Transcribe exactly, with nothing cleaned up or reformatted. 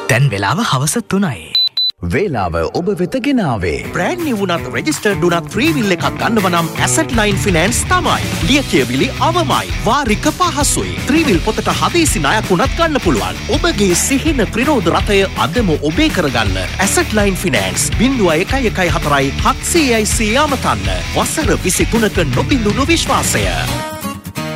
දැන් වෙලාව හවස තුනයි. වේලාව ඔබ වෙත ගෙනාවේ. බ්‍රෑන්ඩ් නිව් වුණත් රෙජිස්ටර්ඩ් වුණත් ත්‍රී වීල් එකක් ගන්නව නම් Asset Line Finance තමයි. ලියකියවිලි අවමයි. වාරික පහසුයි. ත්‍රී වීල් පොතට හදිසි ණයක් වුණත් ගන්න පුළුවන්. ඔබගේ සිහින ත්‍රිරෝධ රථය අදම ඔබේ කරගන්න. Asset Line Finance zero one one four හත්සියයි සියය අමතන්න. වසර විසි තුනක නොබිඳුණු විශ්වාසය.